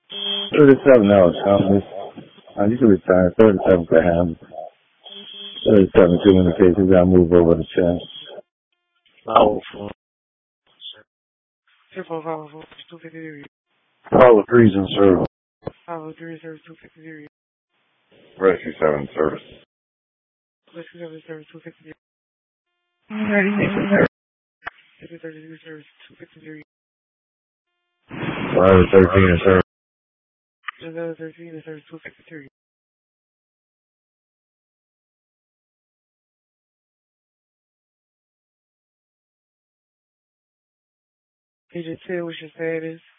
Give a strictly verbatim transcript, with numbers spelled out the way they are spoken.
thirty-seven hours, Thomas. Uh, you can retire. thirty-seven for him. thirty-seven too many cases. I'll move over the chest. Oh, Zero five oh four two fifty three. Follow reason, sir. Five oh three service two fifty three. Rescue seven service. Rescue seven service two fifty three. Rescue thirty three service two fifty three. Private thirteen, sir. Rescue thirteen service two fifty three. Agent ten, what's your status?